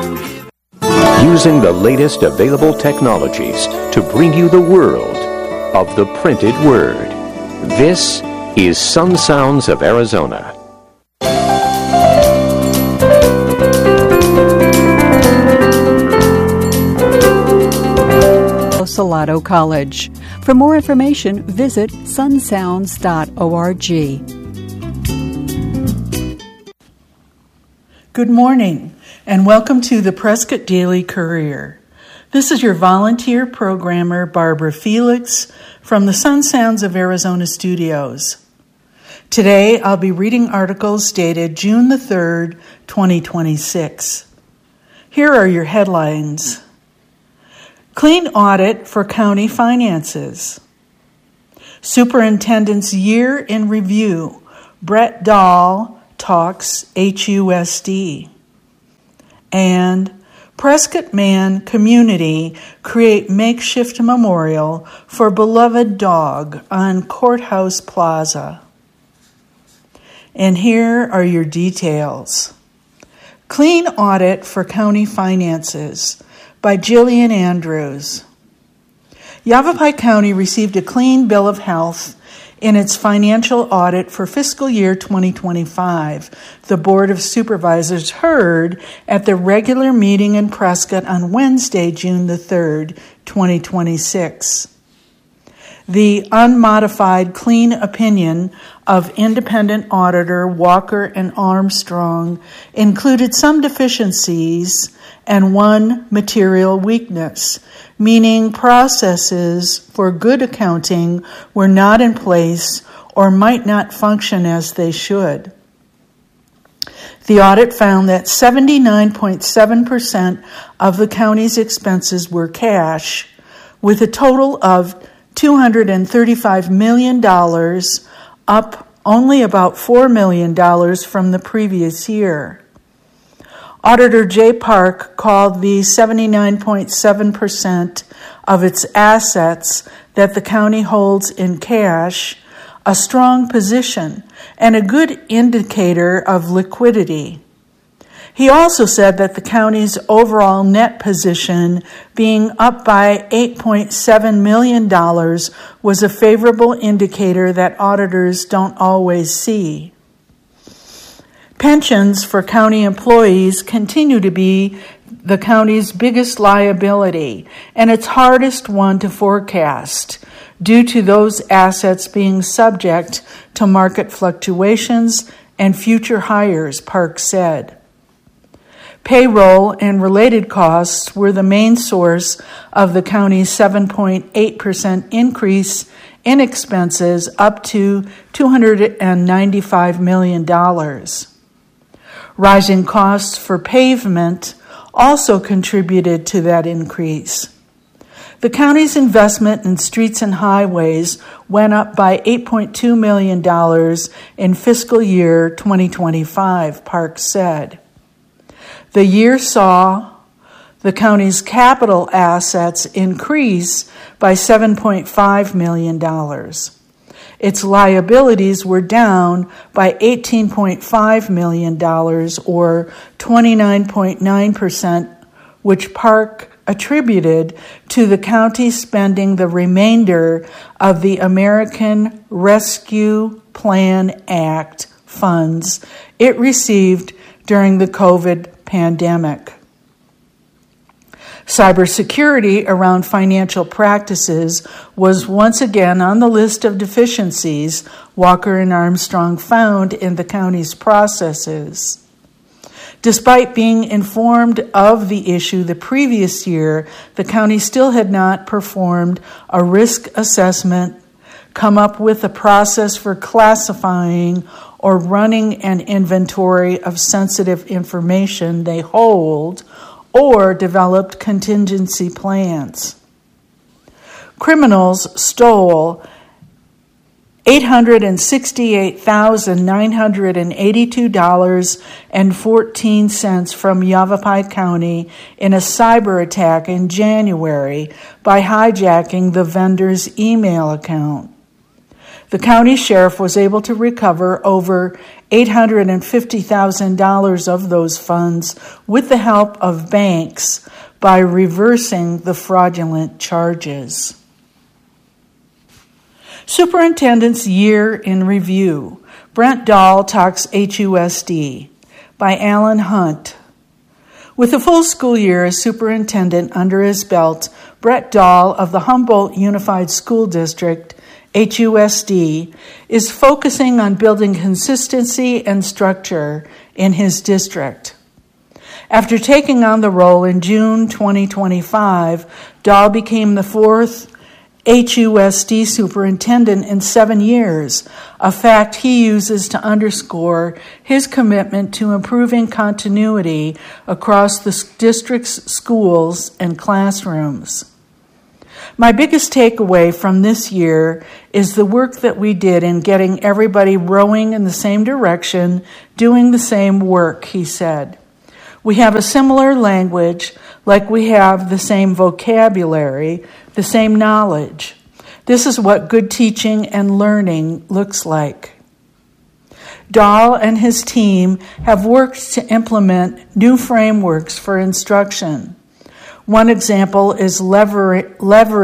Using the latest available technologies to bring you the world of the printed word. This is Sun Sounds of Arizona. Salado College. For more information, visit sunsounds.org. Good morning, and welcome to the Prescott Daily Courier. This is your volunteer programmer, Barbara Felix, from the Sun Sounds of Arizona studios. Today, I'll be reading articles dated June the 3rd, 2026. Here are your headlines. Clean audit for county finances. Superintendent's year in review. Brett Dahl talks HUSD. And Prescott Man community create makeshift memorial for beloved dog on Courthouse Plaza. And here are your details. Clean audit for county finances by Jillian Andrews. Yavapai County received a clean bill of health in its financial audit for fiscal year 2025. The Board of Supervisors heard at the regular meeting in Prescott on Wednesday, June the 3rd, 2026. The unmodified clean opinion of independent auditor Walker and Armstrong included some deficiencies and one material weakness, meaning processes for good accounting were not in place or might not function as they should. The audit found that 79.7% of the county's expenses were cash, with a total of $235 million, up only about $4 million from the previous year. Auditor Jay Park called the 79.7% of its assets that the county holds in cash a strong position and a good indicator of liquidity. He also said that the county's overall net position being up by $8.7 million was a favorable indicator that auditors don't always see. Pensions for county employees continue to be the county's biggest liability and its hardest one to forecast due to those assets being subject to market fluctuations and future hires, Park said. Payroll and related costs were the main source of the county's 7.8% increase in expenses up to $295 million. Rising costs for pavement also contributed to that increase. The county's investment in streets and highways went up by $8.2 million in fiscal year 2025, Park said. The year saw the county's capital assets increase by $7.5 million. Its liabilities were down by $18.5 million, or 29.9%, which Park attributed to the county spending the remainder of the American Rescue Plan Act funds it received during the COVID pandemic. Cybersecurity around financial practices was once again on the list of deficiencies Walker and Armstrong found in the county's processes. Despite being informed of the issue the previous year, the county still had not performed a risk assessment, come up with a process for classifying or running an inventory of sensitive information they hold, or developed contingency plans. Criminals stole $868,982.14 from Yavapai County in a cyber attack in January by hijacking the vendor's email account. The county sheriff was able to recover over $850,000 of those funds with the help of banks by reversing the fraudulent charges. Superintendent's Year in Review. Brent Dahl Talks HUSD by Alan Hunt. With a full school year as superintendent under his belt, Brent Dahl of the Humboldt Unified School District, HUSD, is focusing on building consistency and structure in his district. After taking on the role in June 2025, Dahl became the fourth HUSD superintendent in 7 years, a fact he uses to underscore his commitment to improving continuity across the district's schools and classrooms. My biggest takeaway from this year is the work that we did in getting everybody rowing in the same direction, doing the same work, he said. We have a similar language, like we have the same vocabulary, the same knowledge. This is what good teaching and learning looks like. Dahl and his team have worked to implement new frameworks for instruction. One example is leveraging